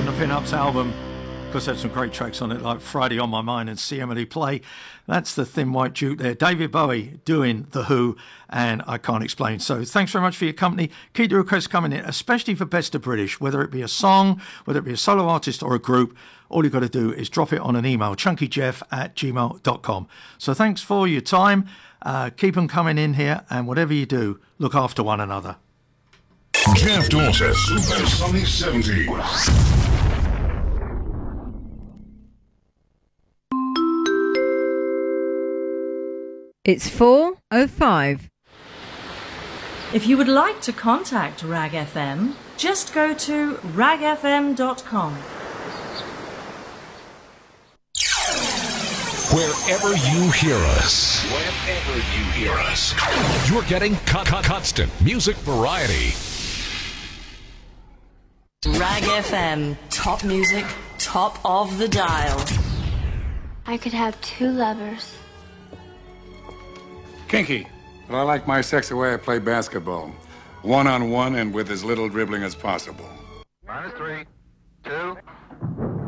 on the Pin-Ups album. Of course, there's some great tracks on it like Friday on My Mind and See Emily Play. That's the Thin White Duke there. David Bowie doing The Who, and I Can't Explain. So thanks very much for your company. Keep the requests coming in, especially for Best of British, whether it be a song, whether it be a solo artist or a group. All you've got to do is drop it on an email, chunkyjeff@gmail.com. So thanks for your time. Keep them coming in here, and whatever you do, look after one another. Jeff Dawson, Super Sunny 70s. It's 4:05. If you would like to contact Rag FM, just go to ragfm.com. Wherever you hear us, you're getting constant music variety. Rag FM, top music, top of the dial. I could have two lovers. Kinky, but I like my sex the way I play basketball. One-on-one and with as little dribbling as possible. -3, 2,